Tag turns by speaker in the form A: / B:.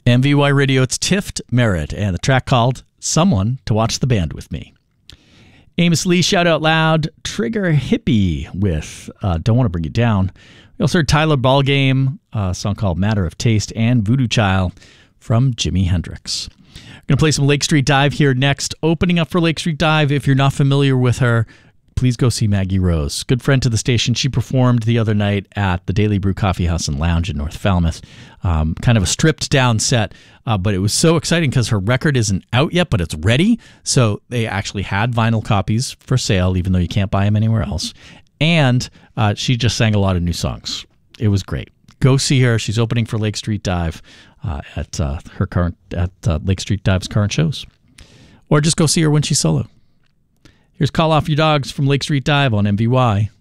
A: MVY Radio, it's Tift Merritt, and the track called Someone to Watch the Band With Me. Amos Lee, Shout Out Loud, Trigger Hippie with Don't Want to Bring You Down. We also heard Tyler Ballgame, a song called Matter of Taste, and Voodoo Child from Jimi Hendrix. We're going to play some Lake Street Dive here next. Opening up for Lake Street Dive, if you're not familiar with her, please go see Maggie Rose. Good friend to the station. She performed the other night at the Daily Brew Coffee House and Lounge in North Falmouth. Kind of a stripped down set, but it was so exciting because her record isn't out yet, but it's ready. So they actually had vinyl copies for sale, even though you can't buy them anywhere else. And she just sang a lot of new songs. It was great. Go see her. She's opening for Lake Street Dive at Lake Street Dive's current shows. Or just go see her when she's solo. Here's Call Off Your Dogs from Lake Street Dive on MVY.